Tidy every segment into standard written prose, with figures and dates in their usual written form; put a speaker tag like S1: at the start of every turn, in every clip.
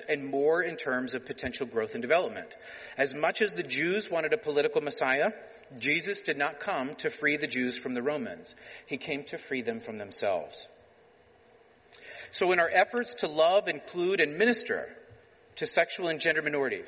S1: and more in terms of potential growth and development. As much as the Jews wanted a political Messiah, Jesus did not come to free the Jews from the Romans. He came to free them from themselves. So in our efforts to love, include, and minister to sexual and gender minorities,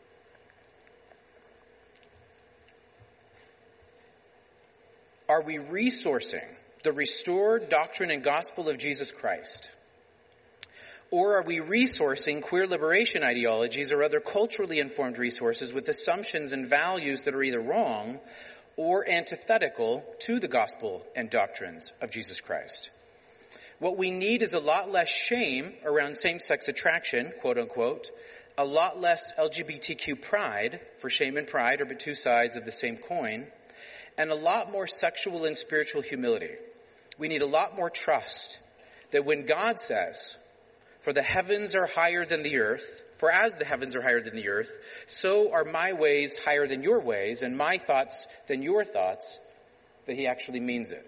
S1: are we resourcing the restored doctrine and gospel of Jesus Christ? Or are we resourcing queer liberation ideologies or other culturally informed resources with assumptions and values that are either wrong or antithetical to the gospel and doctrines of Jesus Christ? What we need is a lot less shame around same-sex attraction, quote unquote, a lot less LGBTQ pride, for shame and pride are but two sides of the same coin, and a lot more sexual and spiritual humility. We need a lot more trust that when God says, "For the heavens are higher than the earth, for as the heavens are higher than the earth, so are my ways higher than your ways, and my thoughts than your thoughts," that he actually means it.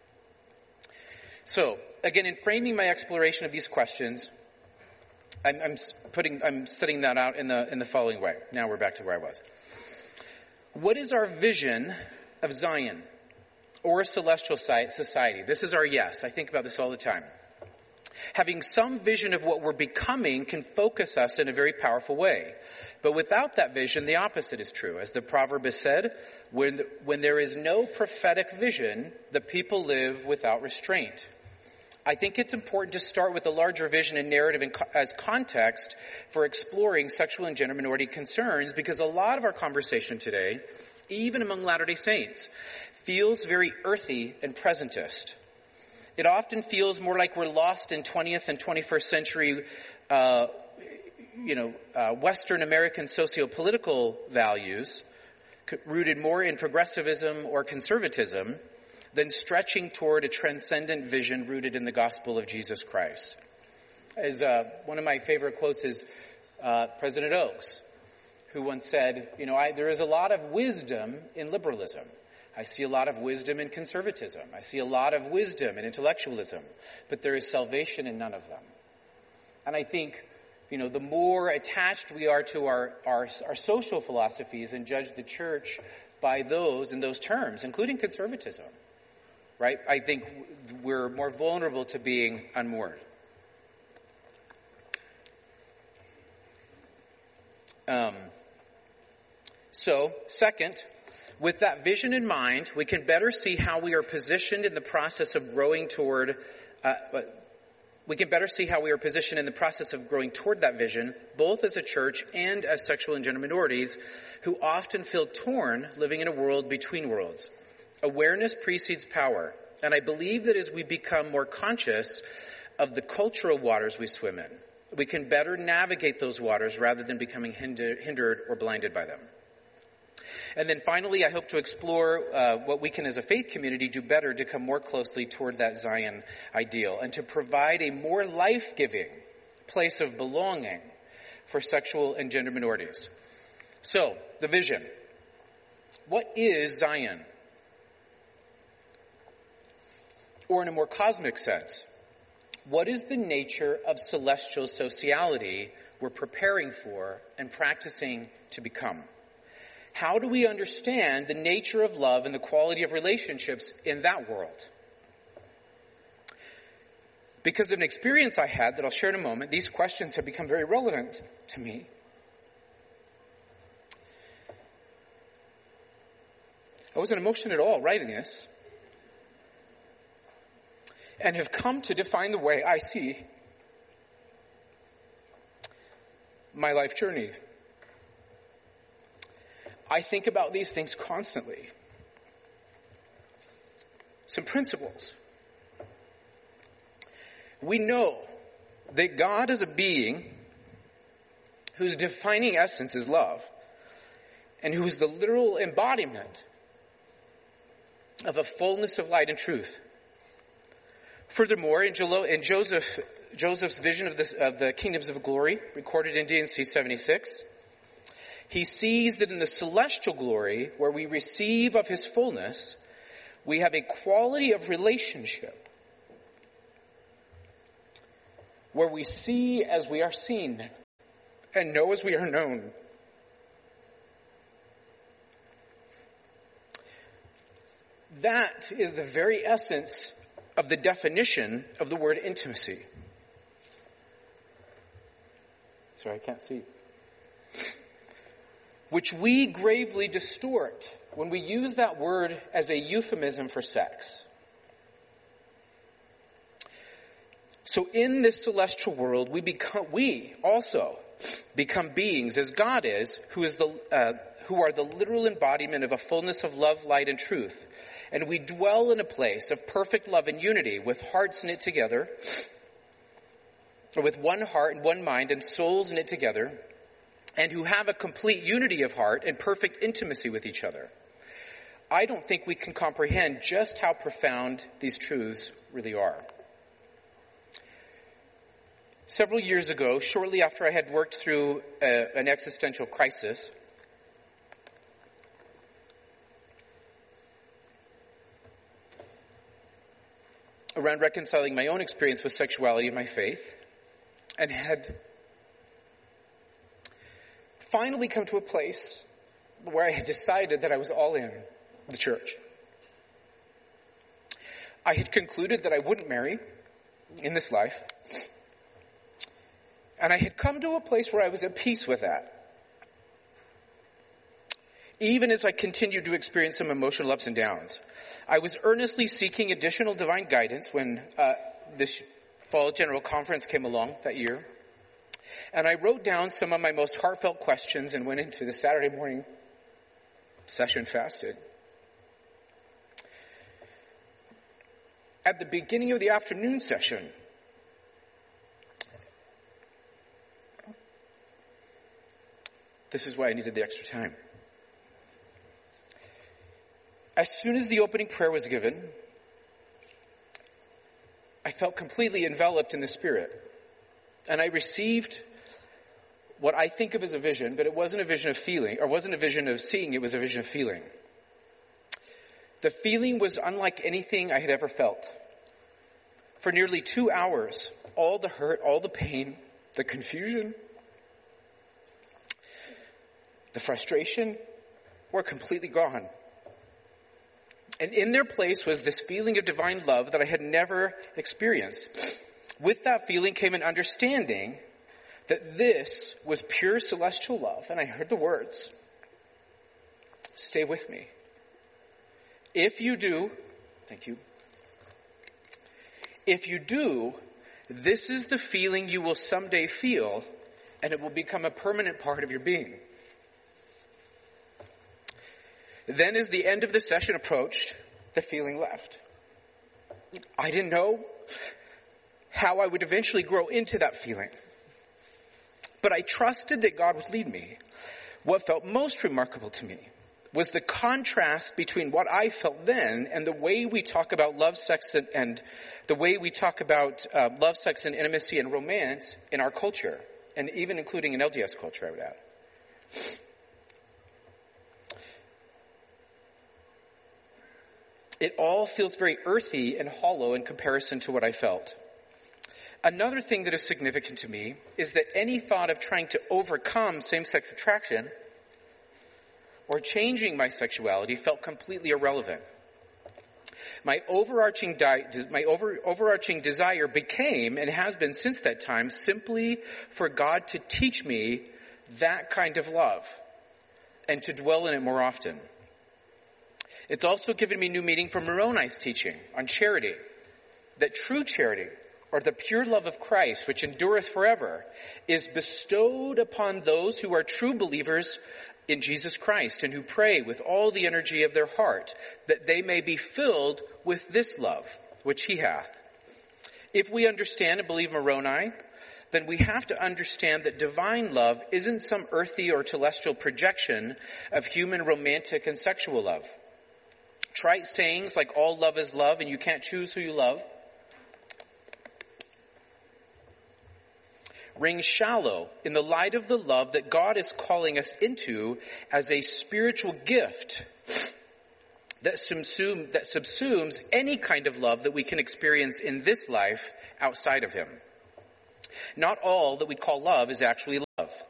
S1: So, again, in framing my exploration of these questions, I'm setting that out in the following way. Now we're back to where I was. What is our vision of Zion or a celestial society? This is our yes. I think about this all the time. Having some vision of what we're becoming can focus us in a very powerful way. But without that vision, the opposite is true. As the proverb has said, when there is no prophetic vision, the people live without restraint. I think it's important to start with a larger vision and narrative as context for exploring sexual and gender minority concerns, because a lot of our conversation today, even among Latter-day Saints, feels very earthy and presentist. It often feels more like we're lost in 20th and 21st century, Western American socio-political values, rooted more in progressivism or conservatism, than stretching toward a transcendent vision rooted in the gospel of Jesus Christ. As one of my favorite quotes is President Oaks, who once said, there is a lot of wisdom in liberalism. I see a lot of wisdom in conservatism. I see a lot of wisdom in intellectualism, but there is salvation in none of them. And I think, the more attached we are to our social philosophies and judge the church by those in those terms, including conservatism, right? I think we're more vulnerable to being unmoored. So, second, with that vision in mind, we can better see how we are positioned in the process of growing toward that vision, both as a church and as sexual and gender minorities who often feel torn living in a world between worlds. Awareness precedes power, and I believe that as we become more conscious of the cultural waters we swim in, we can better navigate those waters rather than becoming hindered or blinded by them. And then finally, I hope to explore what we can as a faith community do better to come more closely toward that Zion ideal and to provide a more life-giving place of belonging for sexual and gender minorities. So, the vision. What is Zion? Or in a more cosmic sense, what is the nature of celestial sociality we're preparing for and practicing to become? How do we understand the nature of love and the quality of relationships in that world? Because of an experience I had that I'll share in a moment, these questions have become very relevant to me. I wasn't emotional at all writing this, and have come to define the way I see my life journey. I think about these things constantly. Some principles. We know that God is a being whose defining essence is love, and who is the literal embodiment of a fullness of light and truth. Furthermore, in Joseph's vision of the kingdoms of glory, recorded in D&C 76, he sees that in the celestial glory, where we receive of his fullness, we have a quality of relationship where we see as we are seen. and know as we are known. That is the very essence of the definition of the word intimacy. Sorry, I can't see. Which we gravely distort when we use that word as a euphemism for sex. So in this celestial world, we also become beings as God is, who are the literal embodiment of a fullness of love, light, and truth. And we dwell in a place of perfect love and unity, with hearts knit together, or with one heart and one mind and souls knit together, and who have a complete unity of heart and perfect intimacy with each other. I don't think we can comprehend just how profound these truths really are. Several years ago, shortly after I had worked through an existential crisis, around reconciling my own experience with sexuality and my faith, and had finally come to a place where I had decided that I was all in the church. I had concluded that I wouldn't marry in this life, and I had come to a place where I was at peace with that. Even as I continued to experience some emotional ups and downs, I was earnestly seeking additional divine guidance when this fall general conference came along that year. And I wrote down some of my most heartfelt questions and went into the Saturday morning session fasted. At the beginning of the afternoon session, this is why I needed the extra time. As soon as the opening prayer was given, I felt completely enveloped in the Spirit. And I received what I think of as a vision, but it wasn't a vision of feeling, or wasn't a vision of seeing, it was a vision of feeling. The feeling was unlike anything I had ever felt. For nearly 2 hours, all the hurt, all the pain, the confusion, the frustration were completely gone. And in their place was this feeling of divine love that I had never experienced. With that feeling came an understanding that this was pure celestial love. And I heard the words, "Stay with me. If you do," thank you. "If you do, this is the feeling you will someday feel, and it will become a permanent part of your being." Then as the end of the session approached, the feeling left. I didn't know how I would eventually grow into that feeling, but I trusted that God would lead me. What felt most remarkable to me was the contrast between what I felt then and the way we talk about love, sex, and the way we talk about love, sex, and intimacy and romance in our culture, and even including in LDS culture, I would add. It all feels very earthy and hollow in comparison to what I felt. Another thing that is significant to me is that any thought of trying to overcome same-sex attraction or changing my sexuality felt completely irrelevant. My overarching desire became, and has been since that time, simply for God to teach me that kind of love and to dwell in it more often. It's also given me new meaning from Moroni's teaching on charity, that true charity, or the pure love of Christ, which endureth forever, is bestowed upon those who are true believers in Jesus Christ and who pray with all the energy of their heart, that they may be filled with this love, which he hath. If we understand and believe Moroni, then we have to understand that divine love isn't some earthy or celestial projection of human romantic and sexual love. Trite sayings like all love is love and you can't choose who you love ring shallow in the light of the love that God is calling us into as a spiritual gift that subsumes any kind of love that we can experience in this life outside of him. Not all that we call love is actually love.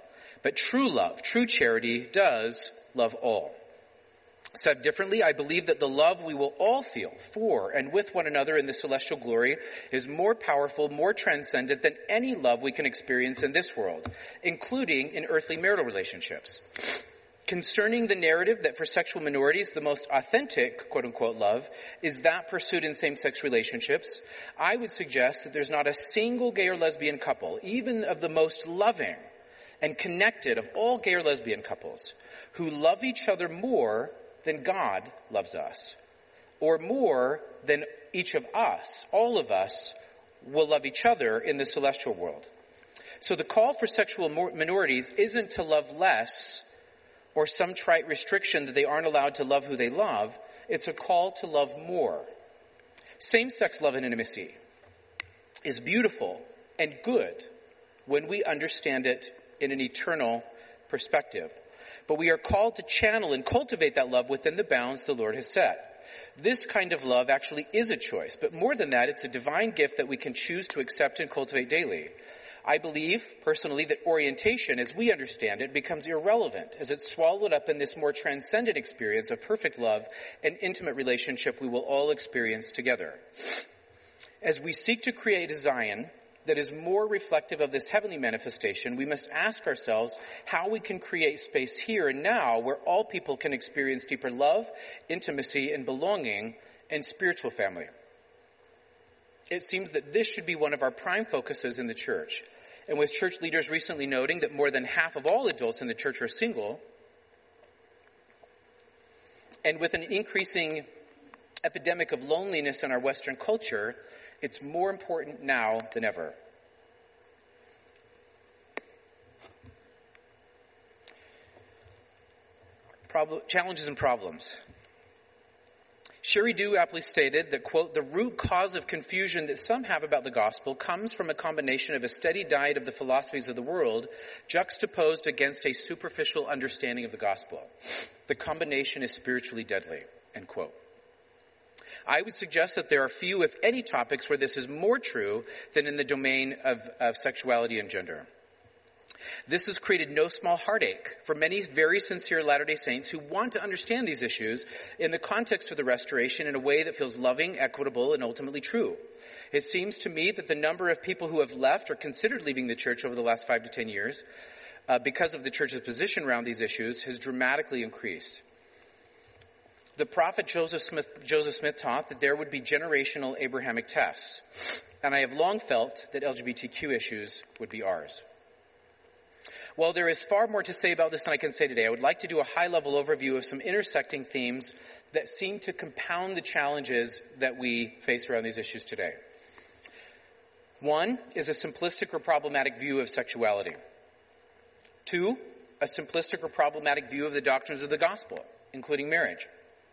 S1: But true love, true charity, does love all. Said differently, I believe that the love we will all feel for and with one another in the celestial glory is more powerful, more transcendent than any love we can experience in this world, including in earthly marital relationships. Concerning the narrative that for sexual minorities, the most authentic, quote-unquote, love is that pursued in same-sex relationships, I would suggest that there's not a single gay or lesbian couple, even of the most loving and connected of all gay or lesbian couples, who love each other more than God loves us, or more than each of us, all of us, will love each other in the celestial world. So the call for sexual minorities isn't to love less or some trite restriction that they aren't allowed to love who they love. It's a call to love more. Same-sex love and intimacy is beautiful and good when we understand it in an eternal perspective. But we are called to channel and cultivate that love within the bounds the Lord has set. This kind of love actually is a choice, but more than that, it's a divine gift that we can choose to accept and cultivate daily. I believe, personally, that orientation, as we understand it, becomes irrelevant as it's swallowed up in this more transcendent experience of perfect love and intimate relationship we will all experience together. As we seek to create a Zion that is more reflective of this heavenly manifestation, we must ask ourselves how we can create space here and now where all people can experience deeper love, intimacy, and belonging and spiritual family. It seems that this should be one of our prime focuses in the church. And with church leaders recently noting that more than half of all adults in the church are single, and with an increasing epidemic of loneliness in our Western culture, it's more important now than ever. Challenges and problems. Sherry Dew aptly stated that, quote, the root cause of confusion that some have about the gospel comes from a combination of a steady diet of the philosophies of the world juxtaposed against a superficial understanding of the gospel. The combination is spiritually deadly, end quote. I would suggest that there are few, if any, topics where this is more true than in the domain of sexuality and gender. This has created no small heartache for many very sincere Latter-day Saints who want to understand these issues in the context of the Restoration in a way that feels loving, equitable, and ultimately true. It seems to me that the number of people who have left or considered leaving the church over the last 5 to 10 years because of the church's position around these issues has dramatically increased. The prophet Joseph Smith taught that there would be generational Abrahamic tests, and I have long felt that LGBTQ issues would be ours. While there is far more to say about this than I can say today, I would like to do a high-level overview of some intersecting themes that seem to compound the challenges that we face around these issues today. One is a simplistic or problematic view of sexuality. Two, a simplistic or problematic view of the doctrines of the gospel, including marriage.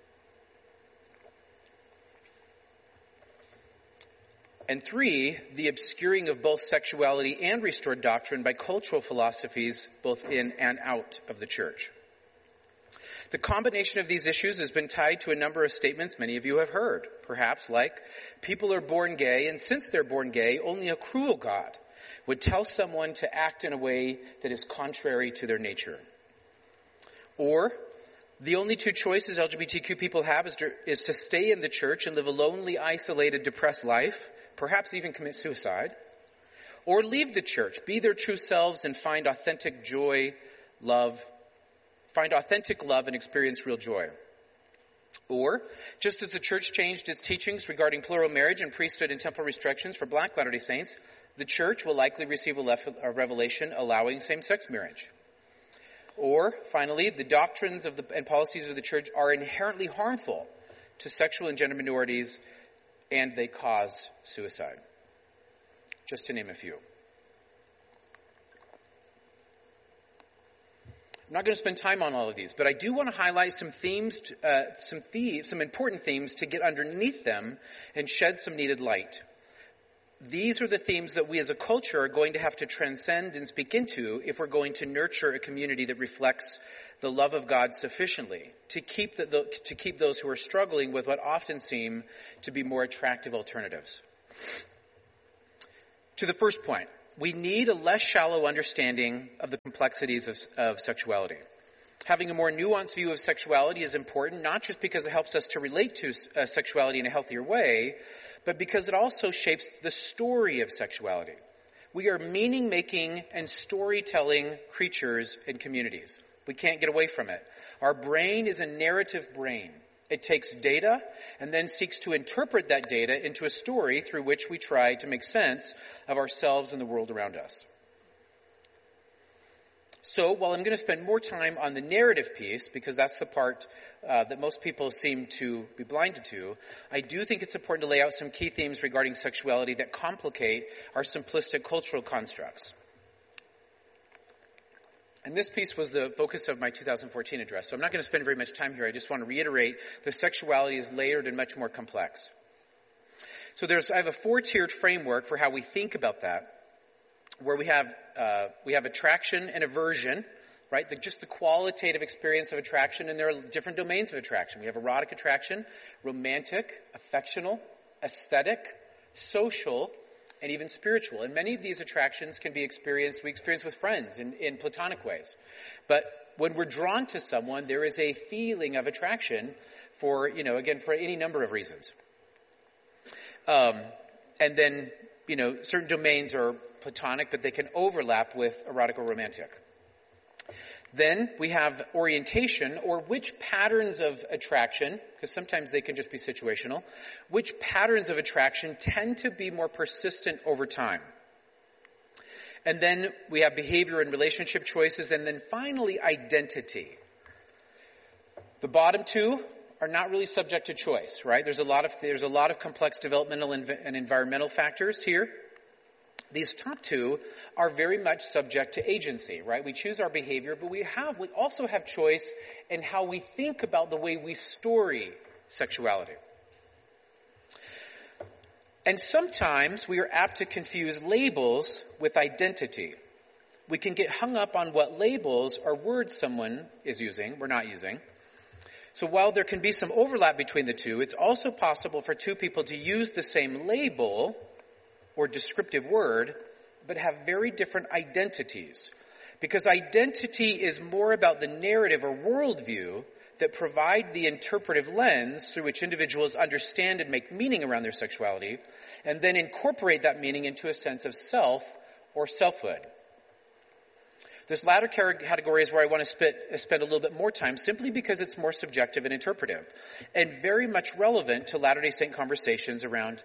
S1: And three, the obscuring of both sexuality and restored doctrine by cultural philosophies both in and out of the church. The combination of these issues has been tied to a number of statements many of you have heard, perhaps like, people are born gay, and since they're born gay, only a cruel God would tell someone to act in a way that is contrary to their nature. Or, the only two choices LGBTQ people have is to stay in the church and live a lonely, isolated, depressed life, perhaps even commit suicide, or leave the church, be their true selves, and find authentic love and experience real joy. Or, just as the church changed its teachings regarding plural marriage and priesthood and temple restrictions for Black Latter-day Saints, the church will likely receive a revelation allowing same-sex marriage. Or, finally, the doctrines and policies of the church are inherently harmful to sexual and gender minorities, and they cause suicide. Just to name a few. I'm not going to spend time on all of these, but I do want to highlight some themes, some important themes to get underneath them and shed some needed light. These are the themes that we as a culture are going to have to transcend and speak into if we're going to nurture a community that reflects the love of God sufficiently to keep those who are struggling with what often seem to be more attractive alternatives. To the first point, we need a less shallow understanding of the complexities of sexuality. Having a more nuanced view of sexuality is important, not just because it helps us to relate to sexuality in a healthier way, but because it also shapes the story of sexuality. We are meaning-making and storytelling creatures and communities. We can't get away from it. Our brain is a narrative brain. It takes data and then seeks to interpret that data into a story through which we try to make sense of ourselves and the world around us. So while I'm going to spend more time on the narrative piece, because that's the part that most people seem to be blinded to, I do think it's important to lay out some key themes regarding sexuality that complicate our simplistic cultural constructs. And this piece was the focus of my 2014 address, so I'm not going to spend very much time here. I just want to reiterate that sexuality is layered and much more complex. So I have a 4-tiered framework for how we think about that, where we have attraction and aversion, right? Just the qualitative experience of attraction, and there are different domains of attraction. We have erotic attraction, romantic, affectional, aesthetic, social, and even spiritual. And many of these attractions can be we experience with friends in platonic ways. But when we're drawn to someone, there is a feeling of attraction for any number of reasons. And then, certain domains are platonic, but they can overlap with erotic or romantic. Then we have orientation, or which patterns of attraction, because sometimes they can just be situational, which patterns of attraction tend to be more persistent over time. And then we have behavior and relationship choices, and then finally identity. The bottom two are not really subject to choice, right? There's a lot of complex developmental and environmental factors here. These top two are very much subject to agency, right? We choose our behavior, but we also have choice in how we think about the way we story sexuality. And sometimes we are apt to confuse labels with identity. We can get hung up on what labels or words someone is using, we're not using. So while there can be some overlap between the two, it's also possible for two people to use the same label or descriptive word, but have very different identities. Because identity is more about the narrative or worldview that provide the interpretive lens through which individuals understand and make meaning around their sexuality, and then incorporate that meaning into a sense of self or selfhood. This latter category is where I want to spend a little bit more time, simply because it's more subjective and interpretive, and very much relevant to Latter-day Saint conversations around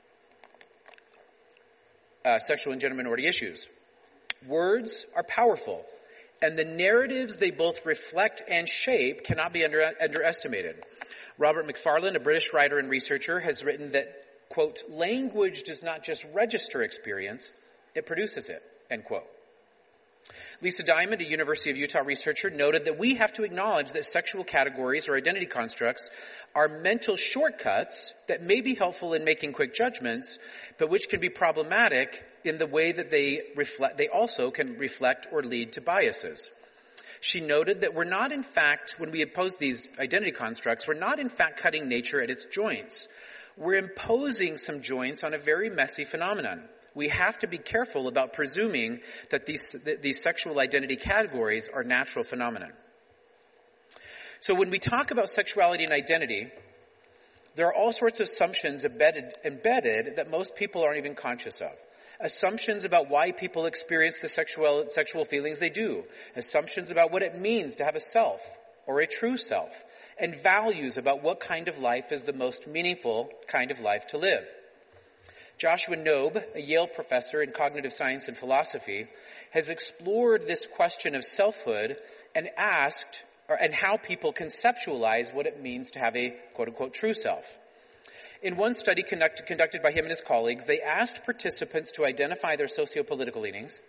S1: sexual and gender minority issues. Words are powerful, and the narratives they both reflect and shape cannot be underestimated. Robert Macfarlane, a British writer and researcher, has written that, quote, language does not just register experience, it produces it, end quote. Lisa Diamond, a University of Utah researcher, noted that we have to acknowledge that sexual categories or identity constructs are mental shortcuts that may be helpful in making quick judgments, but which can be problematic in the way that they also can reflect or lead to biases. She noted that when we impose these identity constructs, we're not in fact cutting nature at its joints. We're imposing some joints on a very messy phenomenon. We have to be careful about presuming that these sexual identity categories are natural phenomena. So when we talk about sexuality and identity, there are all sorts of assumptions embedded that most people aren't even conscious of. Assumptions about why people experience the sexual feelings they do. Assumptions about what it means to have a self or a true self. And values about what kind of life is the most meaningful kind of life to live. Joshua Knobe, a Yale professor in cognitive science and philosophy, has explored this question of selfhood and how people conceptualize what it means to have a quote-unquote true self. In one study conducted by him and his colleagues, they asked participants to identify their socio-political leanings.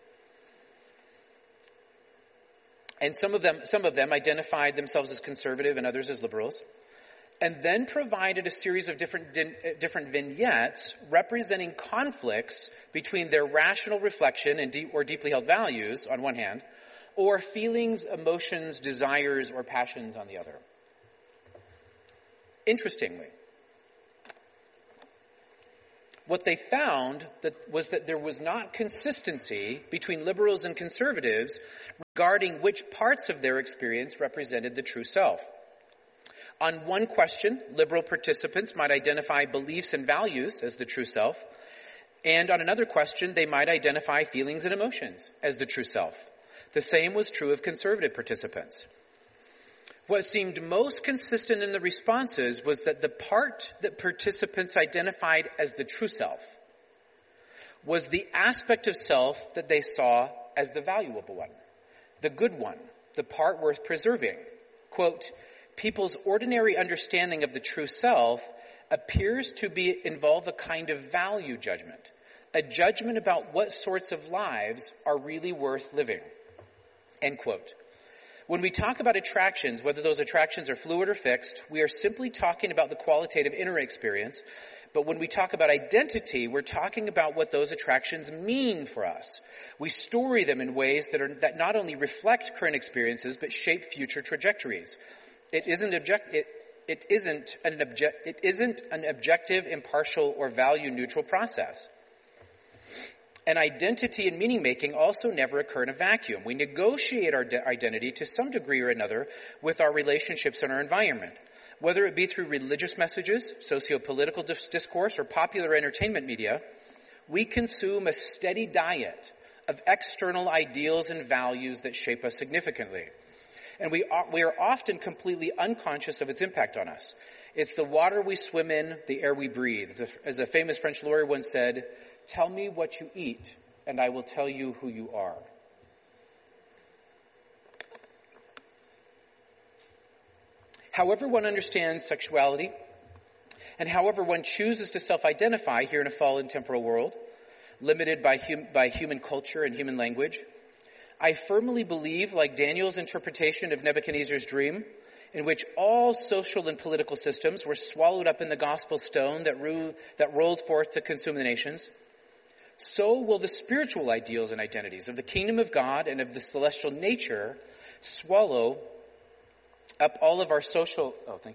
S1: And some of them identified themselves as conservative and others as liberals. And then provided a series of different vignettes representing conflicts between their rational reflection and deeply held values on one hand, or feelings, emotions, desires, or passions on the other. Interestingly, what they found was that there was not consistency between liberals and conservatives regarding which parts of their experience represented the true self. On one question, liberal participants might identify beliefs and values as the true self, and on another question, they might identify feelings and emotions as the true self. The same was true of conservative participants. What seemed most consistent in the responses was that the part that participants identified as the true self was the aspect of self that they saw as the valuable one, the good one, the part worth preserving. Quote, people's ordinary understanding of the true self appears to involve a kind of value judgment, a judgment about what sorts of lives are really worth living. End quote. When we talk about attractions, whether those attractions are fluid or fixed, we are simply talking about the qualitative inner experience. But when we talk about identity, we're talking about what those attractions mean for us. We story them in ways that not only reflect current experiences, but shape future trajectories. It isn't an objective, impartial, or value-neutral process. And identity and meaning-making also never occur in a vacuum. We negotiate our identity to some degree or another with our relationships and our environment. Whether it be through religious messages, socio-political discourse, or popular entertainment media, we consume a steady diet of external ideals and values that shape us significantly. And we are often completely unconscious of its impact on us. It's the water we swim in, the air we breathe. As a famous French lawyer once said, "Tell me what you eat, and I will tell you who you are." However one understands sexuality, and however one chooses to self-identify here in a fallen temporal world, limited by human culture and human language, I firmly believe, like Daniel's interpretation of Nebuchadnezzar's dream, in which all social and political systems were swallowed up in the gospel stone that rolled forth to consume the nations, so will the spiritual ideals and identities of the kingdom of God and of the celestial nature swallow up all of our social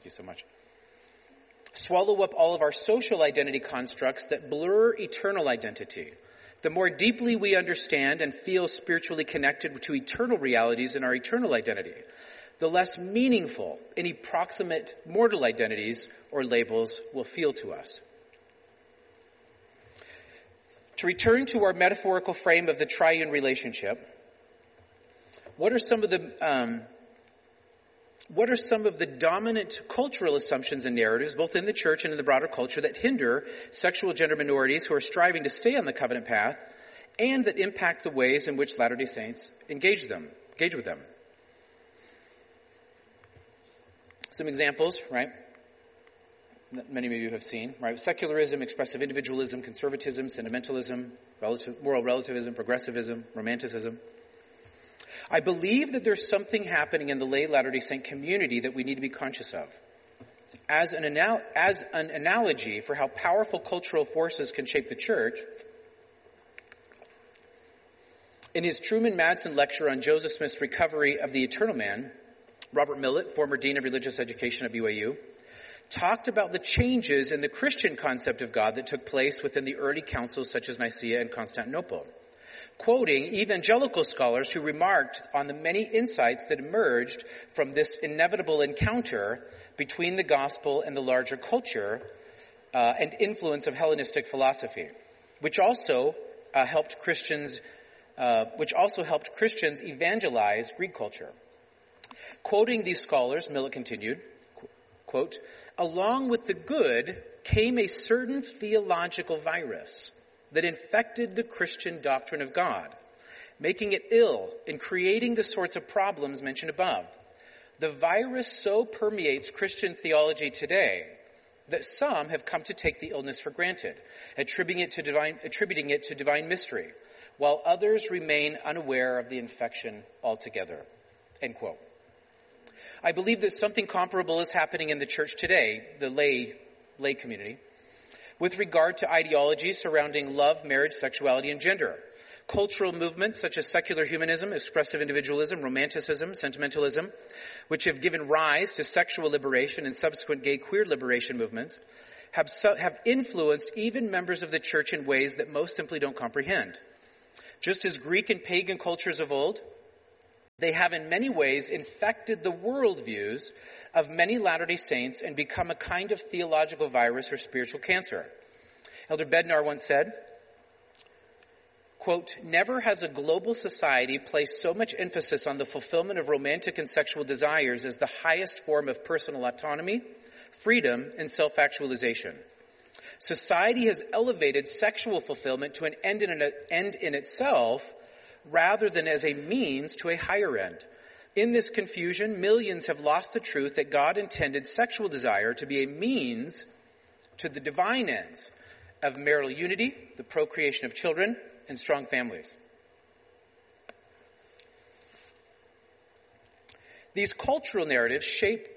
S1: identity constructs that blur eternal identity. The more deeply we understand and feel spiritually connected to eternal realities in our eternal identity, the less meaningful any proximate mortal identities or labels will feel to us. To return to our metaphorical frame of the triune relationship, what are some of the dominant cultural assumptions and narratives, both in the church and in the broader culture, that hinder sexual gender minorities who are striving to stay on the covenant path and that impact the ways in which Latter-day Saints engage with them? Some examples, right, that many of you have seen, right? Secularism, expressive individualism, conservatism, sentimentalism, moral relativism, progressivism, romanticism. I believe that there's something happening in the lay Latter-day Saint community that we need to be conscious of. As an analogy for how powerful cultural forces can shape the church, in his Truman Madsen lecture on Joseph Smith's recovery of the eternal man, Robert Millett, former dean of religious education at BYU, talked about the changes in the Christian concept of God that took place within the early councils such as Nicaea and Constantinople, quoting evangelical scholars who remarked on the many insights that emerged from this inevitable encounter between the gospel and the larger culture and influence of Hellenistic philosophy, which also helped Christians evangelize Greek culture. Quoting these scholars, Millett continued, quote, "Along with the good came a certain theological virus that infected the Christian doctrine of God, making it ill and creating the sorts of problems mentioned above. The virus so permeates Christian theology today that some have come to take the illness for granted, attributing it to divine mystery, while others remain unaware of the infection altogether." End quote. I believe that something comparable is happening in the church today, the lay community, with regard to ideologies surrounding love, marriage, sexuality, and gender. Cultural movements such as secular humanism, expressive individualism, romanticism, sentimentalism, which have given rise to sexual liberation and subsequent gay queer liberation movements, have influenced even members of the church in ways that most simply don't comprehend. Just as Greek and pagan cultures of old, they have in many ways infected the worldviews of many Latter-day Saints and become a kind of theological virus or spiritual cancer. Elder Bednar once said, quote, "Never has a global society placed so much emphasis on the fulfillment of romantic and sexual desires as the highest form of personal autonomy, freedom, and self-actualization. Society has elevated sexual fulfillment to an end in itself rather than as a means to a higher end. In this confusion, millions have lost the truth that God intended sexual desire to be a means to the divine ends of marital unity, the procreation of children, and strong families." These cultural narratives shape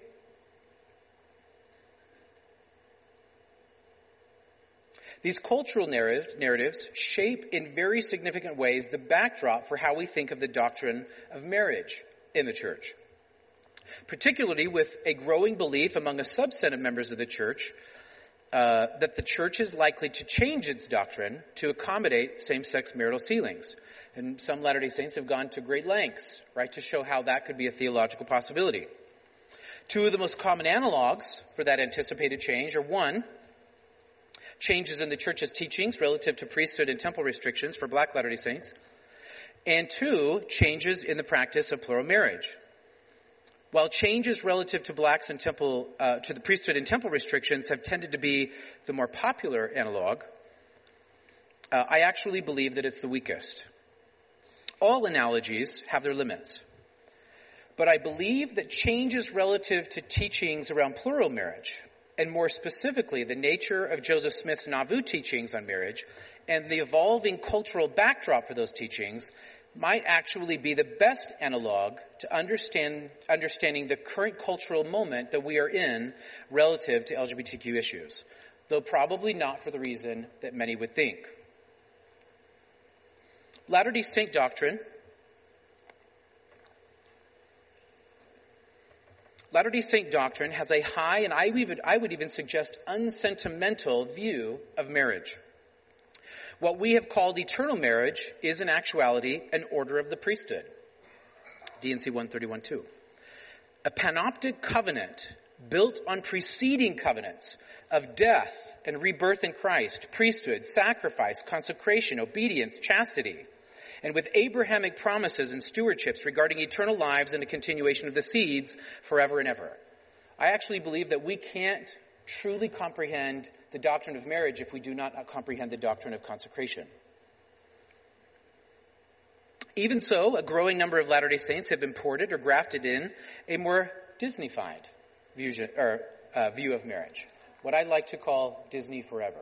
S1: in very significant ways the backdrop for how we think of the doctrine of marriage in the church, particularly with a growing belief among a subset of members of the church that the church is likely to change its doctrine to accommodate same-sex marital sealings. And some Latter-day Saints have gone to great lengths, right, to show how that could be a theological possibility. Two of the most common analogs for that anticipated change are, one, changes in the church's teachings relative to priesthood and temple restrictions for Black Latter-day Saints, and two, changes in the practice of plural marriage. While changes relative to blacks and to the priesthood and temple restrictions have tended to be the more popular analog, I actually believe that it's the weakest. All analogies have their limits. But I believe that changes relative to teachings around plural marriage, and more specifically the nature of Joseph Smith's Nauvoo teachings on marriage and the evolving cultural backdrop for those teachings, might actually be the best analog to understanding the current cultural moment that we are in relative to LGBTQ issues, though probably not for the reason that many would think. Latter-day Saint doctrine has a high, and I would even suggest unsentimental view of marriage. What we have called eternal marriage is in actuality an order of the priesthood. D&C 131-2. A panoptic covenant built on preceding covenants of death and rebirth in Christ, priesthood, sacrifice, consecration, obedience, chastity, and with Abrahamic promises and stewardships regarding eternal lives and the continuation of the seeds forever and ever. I actually believe that we can't truly comprehend the doctrine of marriage if we do not comprehend the doctrine of consecration. Even so, a growing number of Latter-day Saints have imported or grafted in a more Disneyfied view of marriage, what I like to call Disney forever.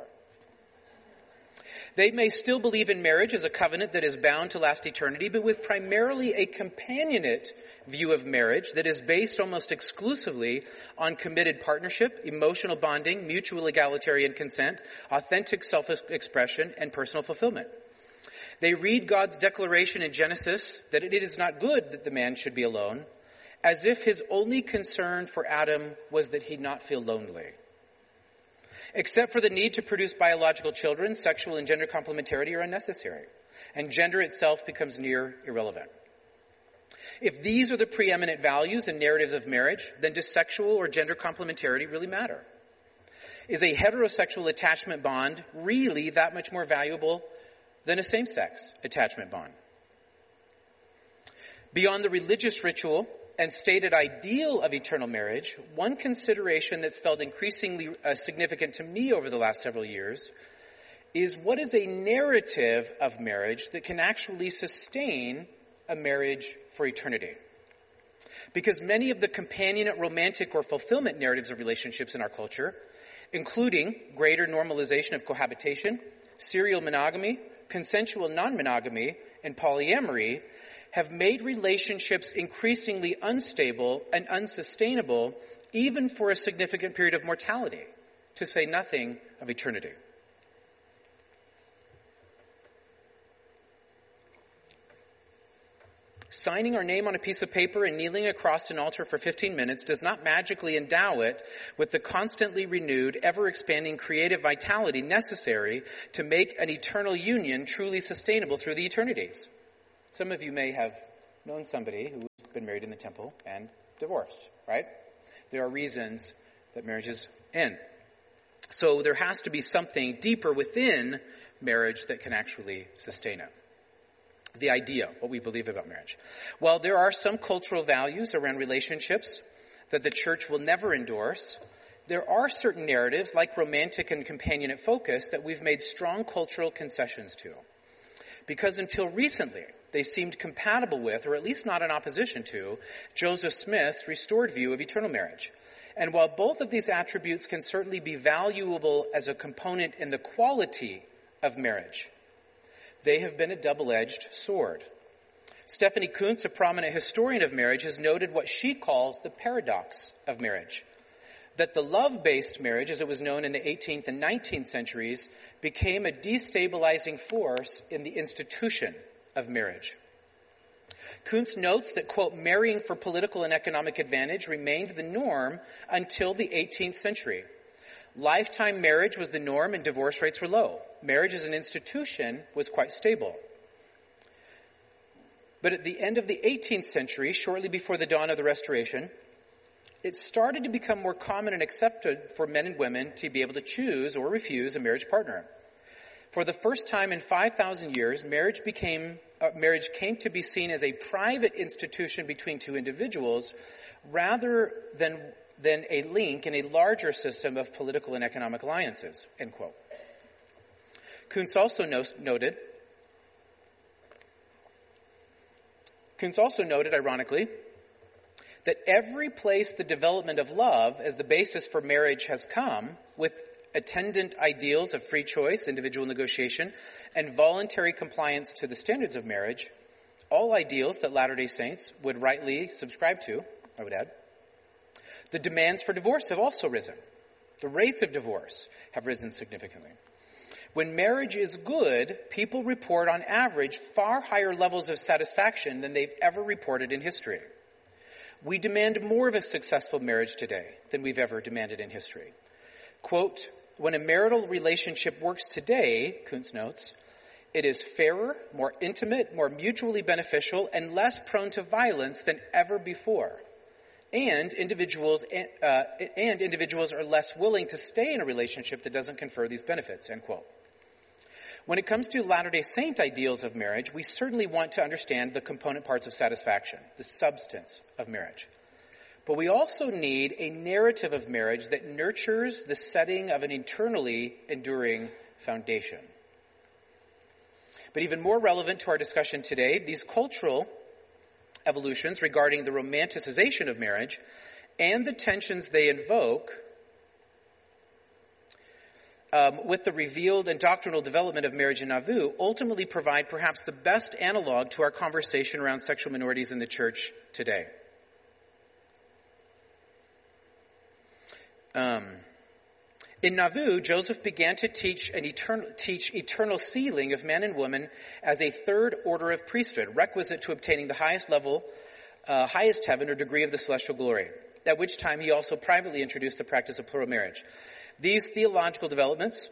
S1: They may still believe in marriage as a covenant that is bound to last eternity, but with primarily a companionate view of marriage that is based almost exclusively on committed partnership, emotional bonding, mutual egalitarian consent, authentic self-expression, and personal fulfillment. They read God's declaration in Genesis that it is not good that the man should be alone, as if his only concern for Adam was that he not feel lonely. Except for the need to produce biological children, sexual and gender complementarity are unnecessary, and gender itself becomes near irrelevant. If these are the preeminent values and narratives of marriage, then does sexual or gender complementarity really matter? Is a heterosexual attachment bond really that much more valuable than a same-sex attachment bond? Beyond the religious ritual and stated ideal of eternal marriage, one consideration that's felt increasingly significant to me over the last several years is what is a narrative of marriage that can actually sustain a marriage for eternity. Because many of the companionate, romantic, or fulfillment narratives of relationships in our culture, including greater normalization of cohabitation, serial monogamy, consensual non-monogamy, and polyamory, have made relationships increasingly unstable and unsustainable even for a significant period of mortality, to say nothing of eternity. Signing our name on a piece of paper and kneeling across an altar for 15 minutes does not magically endow it with the constantly renewed, ever-expanding creative vitality necessary to make an eternal union truly sustainable through the eternities. Some of you may have known somebody who's been married in the temple and divorced, right? There are reasons that marriages end. So there has to be something deeper within marriage that can actually sustain it. The idea, what we believe about marriage. While there are some cultural values around relationships that the church will never endorse, there are certain narratives, like romantic and companionate focus, that we've made strong cultural concessions to. Because until recently, they seemed compatible with, or at least not in opposition to, Joseph Smith's restored view of eternal marriage. And while both of these attributes can certainly be valuable as a component in the quality of marriage, they have been a double-edged sword. Stephanie Kuntz, a prominent historian of marriage, has noted what she calls the paradox of marriage. That the love-based marriage, as it was known in the 18th and 19th centuries, became a destabilizing force in the institution of marriage. Kuntz notes that, quote, marrying for political and economic advantage remained the norm until the 18th century. Lifetime marriage was the norm and divorce rates were low. Marriage as an institution was quite stable. But at the end of the 18th century, shortly before the dawn of the Restoration, it started to become more common and accepted for men and women to be able to choose or refuse a marriage partner. For the first time in 5,000 years, marriage came to be seen as a private institution between two individuals rather than a link in a larger system of political and economic alliances, end quote. Kuntz also noted, ironically, that every place the development of love as the basis for marriage has come, with attendant ideals of free choice, individual negotiation, and voluntary compliance to the standards of marriage, all ideals that Latter-day Saints would rightly subscribe to, I would add, the demands for divorce have also risen. The rates of divorce have risen significantly. When marriage is good, people report on average far higher levels of satisfaction than they've ever reported in history. We demand more of a successful marriage today than we've ever demanded in history. Quote, when a marital relationship works today, Kuntz notes, it is fairer, more intimate, more mutually beneficial, and less prone to violence than ever before. And individuals are less willing to stay in a relationship that doesn't confer these benefits, end quote. When it comes to Latter-day Saint ideals of marriage, we certainly want to understand the component parts of satisfaction, the substance of marriage. But we also need a narrative of marriage that nurtures the setting of an eternally enduring foundation. But even more relevant to our discussion today, these cultural evolutions regarding the romanticization of marriage and the tensions they invoke with the revealed and doctrinal development of marriage in Nauvoo ultimately provide perhaps the best analog to our conversation around sexual minorities in the church today. In Nauvoo, Joseph began to teach eternal sealing of men and women as a third order of priesthood, requisite to obtaining the highest heaven or degree of the celestial glory, at which time he also privately introduced the practice of plural marriage. These theological developments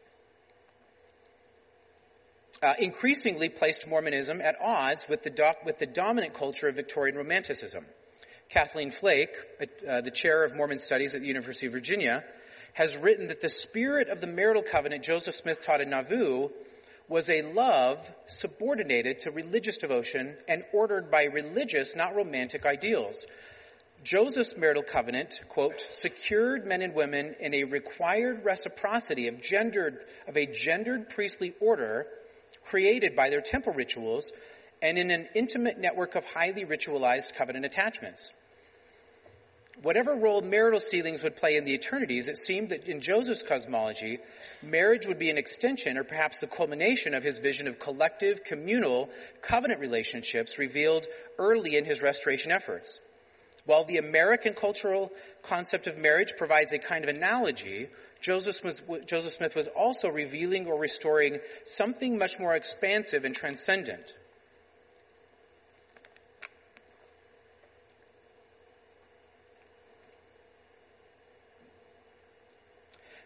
S1: increasingly placed Mormonism at odds with the dominant culture of Victorian Romanticism. Kathleen Flake, the chair of Mormon Studies at the University of Virginia, has written that the spirit of the marital covenant Joseph Smith taught in Nauvoo was a love subordinated to religious devotion and ordered by religious, not romantic ideals. Joseph's marital covenant, quote, secured men and women in a required reciprocity of a gendered priestly order created by their temple rituals and in an intimate network of highly ritualized covenant attachments. Whatever role marital sealings would play in the eternities, it seemed that in Joseph's cosmology, marriage would be an extension or perhaps the culmination of his vision of collective, communal, covenant relationships revealed early in his restoration efforts. While the American cultural concept of marriage provides a kind of analogy, Joseph Smith was also revealing or restoring something much more expansive and transcendent.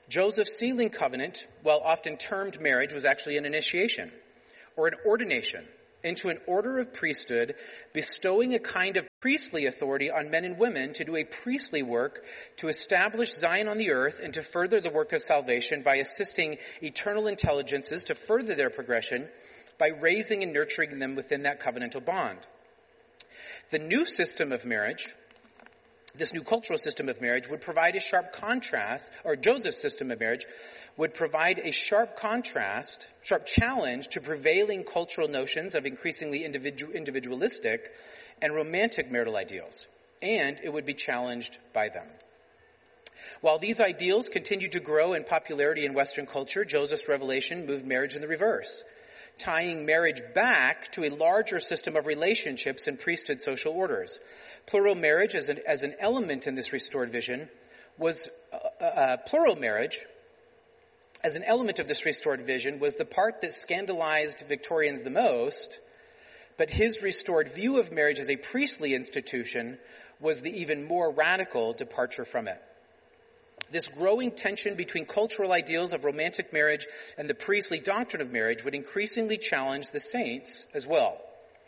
S1: Joseph's sealing covenant, while often termed marriage, was actually an initiation or an ordination into an order of priesthood, bestowing a kind of priestly authority on men and women to do a priestly work, to establish Zion on the earth, and to further the work of salvation by assisting eternal intelligences to further their progression by raising and nurturing them within that covenantal bond. The new system of marriage, this new cultural system of marriage, would provide a sharp contrast, or Joseph's system of marriage would provide a sharp challenge to prevailing cultural notions of increasingly individualistic and romantic marital ideals, and it would be challenged by them. While these ideals continued to grow in popularity in Western culture, Joseph's revelation moved marriage in the reverse, tying marriage back to a larger system of relationships and priesthood social orders. Plural marriage as an element in this restored vision was plural marriage as an element of this restored vision was the part that scandalized Victorians the most, but his restored view of marriage as a priestly institution was the even more radical departure from it. This growing tension between cultural ideals of romantic marriage and the priestly doctrine of marriage would increasingly challenge the saints as well.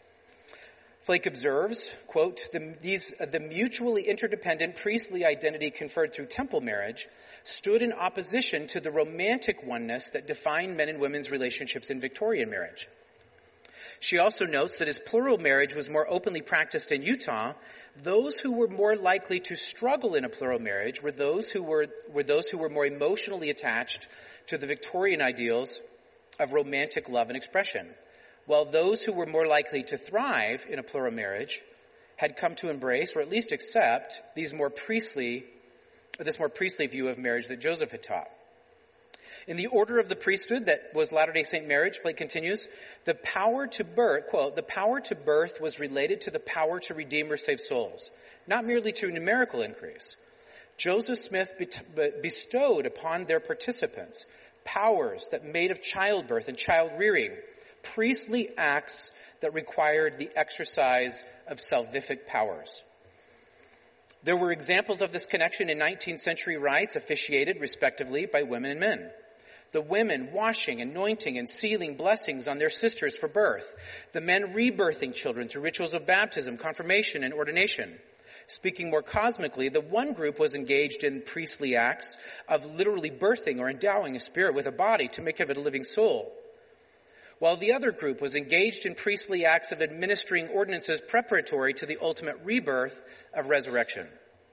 S1: Flake observes, quote, the mutually interdependent priestly identity conferred through temple marriage stood in opposition to the romantic oneness that defined men and women's relationships in Victorian marriage. She also notes that as plural marriage was more openly practiced in Utah, those who were more likely to struggle in a plural marriage were those who were more emotionally attached to the Victorian ideals of romantic love and expression, while those who were more likely to thrive in a plural marriage had come to embrace or at least accept this more priestly view of marriage that Joseph had taught. In the order of the priesthood that was Latter-day Saint marriage, Flake continues, the power to birth, quote, the power to birth was related to the power to redeem or save souls, not merely to numerical increase. Joseph Smith bestowed upon their participants powers that made of childbirth and child rearing, priestly acts that required the exercise of salvific powers. There were examples of this connection in 19th century rites officiated respectively by women and men. The women washing, anointing, and sealing blessings on their sisters for birth. The men rebirthing children through rituals of baptism, confirmation, and ordination. Speaking more cosmically, the one group was engaged in priestly acts of literally birthing or endowing a spirit with a body to make of it a living soul, while the other group was engaged in priestly acts of administering ordinances preparatory to the ultimate rebirth of resurrection.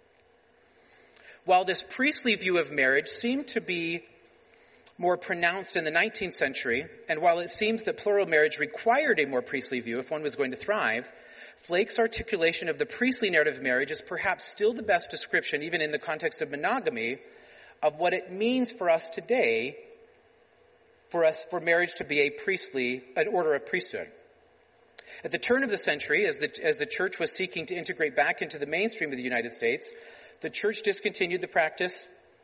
S1: While this priestly view of marriage seemed to be more pronounced in the 19th century, and while it seems that plural marriage required a more priestly view if one was going to thrive, Flake's articulation of the priestly narrative of marriage is perhaps still the best description, even in the context of monogamy, of what it means for us today for marriage to be an order of priesthood. At the turn of the century, as the church was seeking to integrate back into the mainstream of the United States, the church continued to practice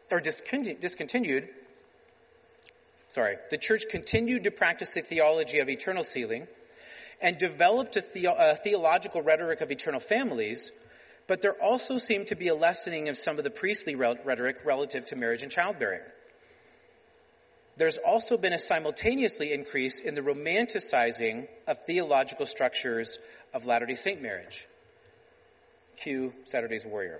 S1: the theology of eternal sealing and developed a theological rhetoric of eternal families, but there also seemed to be a lessening of some of the priestly rhetoric relative to marriage and childbearing. There's also been a simultaneously increase in the romanticizing of theological structures of Latter-day Saint marriage. Cue Saturday's Warrior.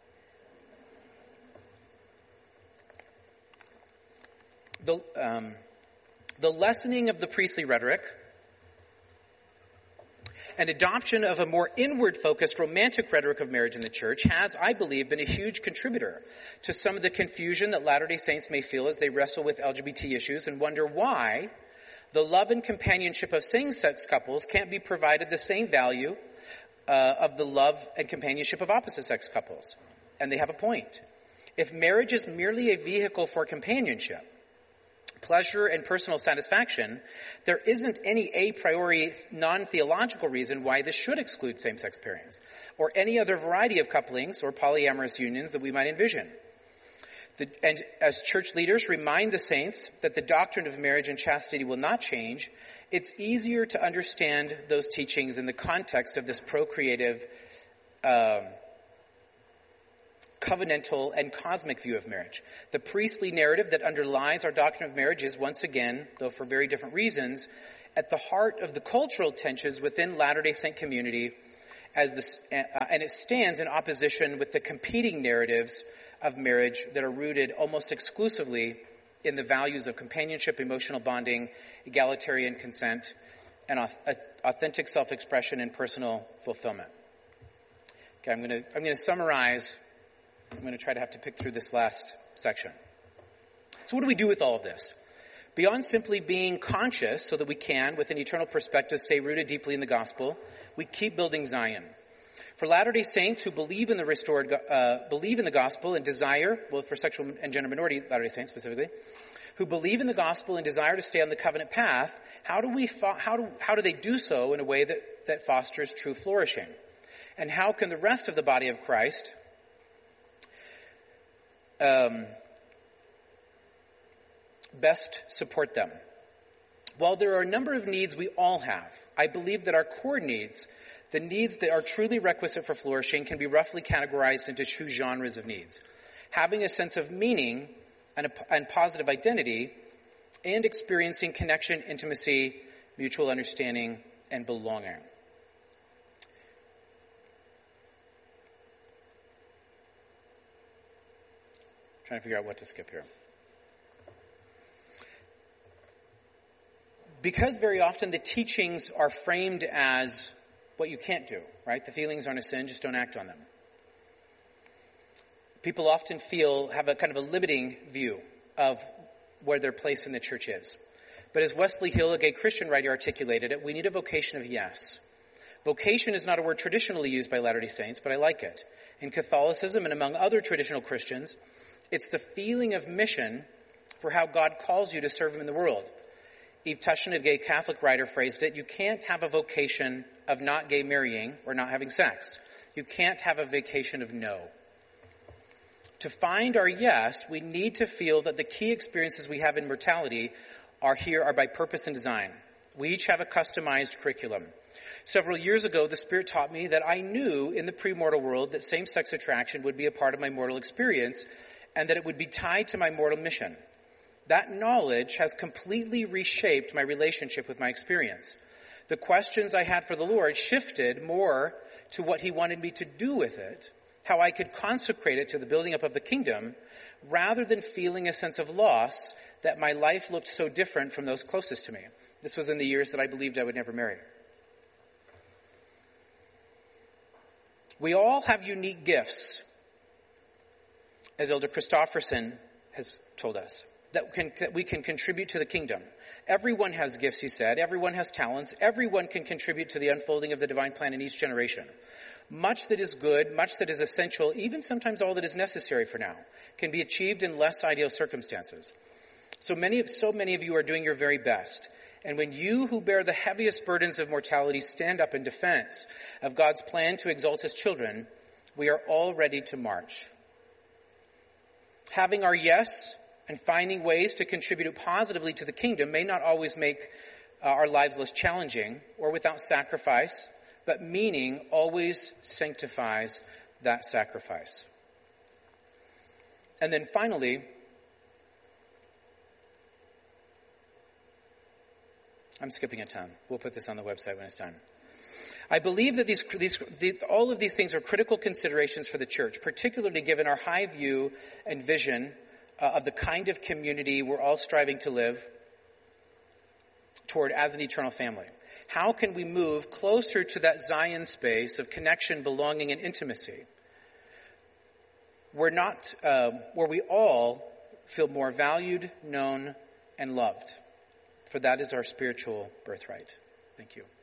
S1: The lessening of the priestly rhetoric and adoption of a more inward-focused romantic rhetoric of marriage in the church has, I believe, been a huge contributor to some of the confusion that Latter-day Saints may feel as they wrestle with LGBT issues and wonder why the love and companionship of same-sex couples can't be provided the same value of the love and companionship of opposite-sex couples. And they have a point. If marriage is merely a vehicle for companionship, pleasure and personal satisfaction, there isn't any a priori non-theological reason why this should exclude same-sex pairings or any other variety of couplings or polyamorous unions that we might envision. And as church leaders remind the saints that the doctrine of marriage and chastity will not change, it's easier to understand those teachings in the context of this procreative covenantal and cosmic view of marriage. The priestly narrative that underlies our doctrine of marriage is once again, though for very different reasons, at the heart of the cultural tensions within Latter-day Saint community, and it stands in opposition with the competing narratives of marriage that are rooted almost exclusively in the values of companionship, emotional bonding, egalitarian consent, and authentic self-expression and personal fulfillment. Okay, I'm going to summarize. I'm going to try to have to pick through this last section. So what do we do with all of this? Beyond simply being conscious so that we can, with an eternal perspective, stay rooted deeply in the gospel, we keep building Zion. For Latter-day Saints who believe in the gospel and desire, well, for sexual and gender minority Latter-day Saints specifically, who believe in the gospel and desire to stay on the covenant path, how do they do so in a way that fosters true flourishing? And how can the rest of the body of Christ best support them? While there are a number of needs we all have, I believe that our core needs, the needs that are truly requisite for flourishing, can be roughly categorized into two genres of needs: having a sense of meaning and positive identity, and experiencing connection, intimacy, mutual understanding, and belonging. Trying to figure out what to skip here. Because very often the teachings are framed as what you can't do, right? The feelings aren't a sin, just don't act on them. People often have a kind of a limiting view of where their place in the church is. But as Wesley Hill, a gay Christian writer, articulated it, we need a vocation of yes. Vocation is not a word traditionally used by Latter-day Saints, but I like it. In Catholicism and among other traditional Christians, it's the feeling of mission for how God calls you to serve him in the world. Eve Tushin, a gay Catholic writer, phrased it: you can't have a vocation of not gay marrying or not having sex. You can't have a vacation of no. To find our yes, we need to feel that the key experiences we have in mortality are by purpose and design. We each have a customized curriculum. Several years ago, the Spirit taught me that I knew in the pre-mortal world that same-sex attraction would be a part of my mortal experience and that it would be tied to my mortal mission. That knowledge has completely reshaped my relationship with my experience. The questions I had for the Lord shifted more to what he wanted me to do with it, how I could consecrate it to the building up of the kingdom, rather than feeling a sense of loss that my life looked so different from those closest to me. This was in the years that I believed I would never marry. We all have unique gifts, as Elder Christofferson has told us, that we can contribute to the kingdom. Everyone has gifts, he said. Everyone has talents. Everyone can contribute to the unfolding of the divine plan in each generation. Much that is good, much that is essential, even sometimes all that is necessary for now, can be achieved in less ideal circumstances. So many of you are doing your very best. And when you who bear the heaviest burdens of mortality stand up in defense of God's plan to exalt his children, we are all ready to march. Having our yes and finding ways to contribute positively to the kingdom may not always make our lives less challenging or without sacrifice, but meaning always sanctifies that sacrifice. And then finally, I'm skipping a ton. We'll put this on the website when it's done. I believe that all of these things are critical considerations for the church, particularly given our high view and vision of the kind of community we're all striving to live toward as an eternal family. How can we move closer to that Zion space of connection, belonging, and intimacy, where we all feel more valued, known, and loved? For that is our spiritual birthright. Thank you.